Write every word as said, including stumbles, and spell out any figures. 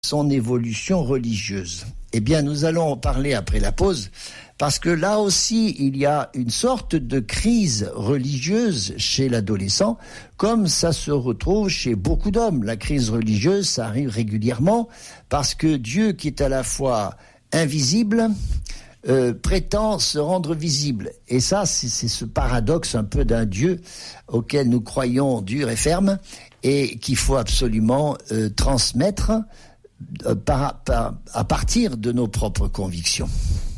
son évolution religieuse. Eh bien, nous allons en parler après la pause, parce que là aussi, il y a une sorte de crise religieuse chez l'adolescent, comme ça se retrouve chez beaucoup d'hommes. La crise religieuse, ça arrive régulièrement, parce que Dieu, qui est à la fois invisible, euh, prétend se rendre visible. Et ça, c'est, c'est ce paradoxe un peu d'un Dieu auquel nous croyons dur et ferme, et qu'il faut absolument euh, transmettre Par, par, à partir de nos propres convictions.